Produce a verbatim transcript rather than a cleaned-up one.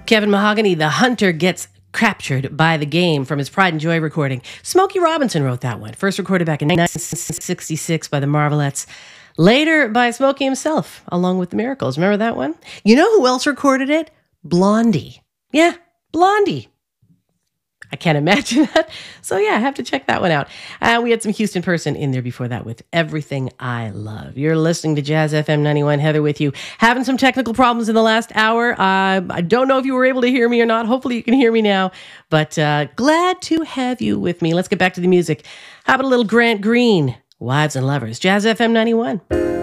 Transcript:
Kevin Mahogany, the hunter, gets captured by the game from his Pride and Joy recording. Smokey Robinson wrote that one, first recorded back in nineteen sixty-six by the Marvelettes. Later by Smokey himself, along with the Miracles. Remember that one? You know who else recorded it? Blondie. Yeah, Blondie. I can't imagine that. So yeah, I have to check that one out. Uh, we had some Houston Person in there before that with Everything I Love. You're listening to Jazz F M ninety-one. Heather with you. Having some technical problems in the last hour. Uh, I don't know if you were able to hear me or not. Hopefully you can hear me now. But uh, glad to have you with me. Let's get back to the music. How about a little Grant Green? Wives and Lovers. Jazz F M ninety-one.